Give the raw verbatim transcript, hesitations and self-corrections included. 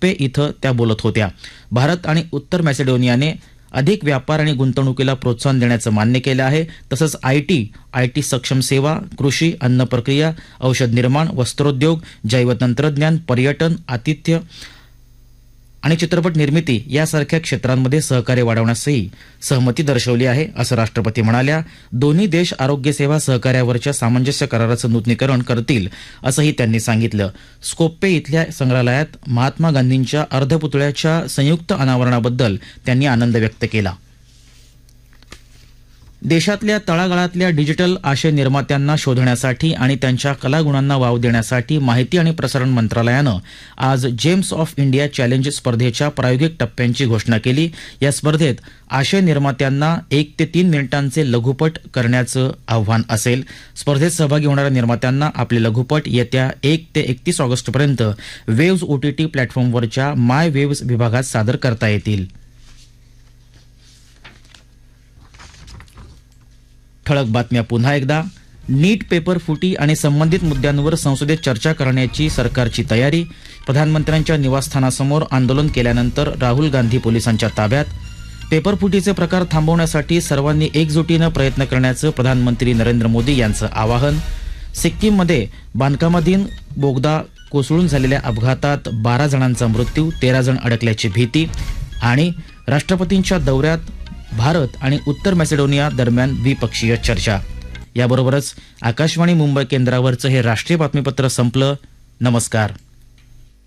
स्कोप्पे इथं त्या बोलत होत्या. भारत आणि उत्तर मॅसेडोनियाने अधिक व्यापार आणि गुंतवणुकीला प्रोत्साहन देण्याचं मान्य केलं आहे. तसंच आयटी, आयटी सक्षम सेवा, कृषी, अन्न प्रक्रिया, औषध निर्माण, वस्त्रोद्योग, जैवतंत्रज्ञान, पर्यटन, आतिथ्य आणि चित्रपट निर्मिती यासारख्या क्षेत्रांमध्ये सहकार्य वाढवण्यासही सहमती दर्शवली आहे, असं राष्ट्रपती म्हणाल्या. दोन्ही देश आरोग्यसेवा सहकार्यावरच्या सामंजस्य कराराचं नूतनीकरण करतील, असंही त्यांनी सांगितलं. स्कोप्पे इथल्या संग्रहालयात महात्मा गांधींच्या अर्धपुतळ्याच्या संयुक्त अनावरणाबद्दल त्यांनी आनंद व्यक्त केला. देशातल्या तळागाळातल्या डिजिटल आशय निर्मात्यांना शोधण्यासाठी आणि त्यांच्या कलागुणांना वाव देण्यासाठी माहिती आणि प्रसारण मंत्रालयानं आज जेम्स ऑफ इंडिया चॅलेंज स्पर्धेच्या प्रायोगिक टप्प्यांची घोषणा केली. या स्पर्धेत आशय निर्मात्यांना एक ते तीन मिनिटांचे लघुपट करण्याचं आव्हान असेल. स्पर्धेत सहभागी होणाऱ्या निर्मात्यांना आपले लघुपट येत्या एक ते एकतीस ऑगस्टपर्यंत वेव्ज ओटीटी प्लॅटफॉर्मवरच्या माय वेव्ज विभागात सादर करता येतील. ठळक बातम्या पुन्हा एकदा. नीट पेपर फुटी आणि संबंधित मुद्द्यांवर संसदेत चर्चा करण्याची सरकारची तयारी. प्रधानमंत्र्यांच्या निवासस्थानासमोर आंदोलन केल्यानंतर राहुल गांधी पोलिसांच्या ताब्यात. पेपर फुटीचे प्रकार थांबवण्यासाठी सर्वांनी एकजुटीनं प्रयत्न करण्याचं प्रधानमंत्री नरेंद्र मोदी यांचं आवाहन. सिक्कीममध्ये बांधकामाधीन बोगदा कोसळून झालेल्या अपघातात बारा जणांचा मृत्यू, तेरा जण अडकल्याची भीती. आणि राष्ट्रपतींच्या दौऱ्यात भारत आणि उत्तर मॅसेडोनिया दरम्यान द्विपक्षीय चर्चा. याबरोबरच आकाशवाणी मुंबई केंद्रावरचं हे राष्ट्रीय बातमीपत्र संपलं. नमस्कार.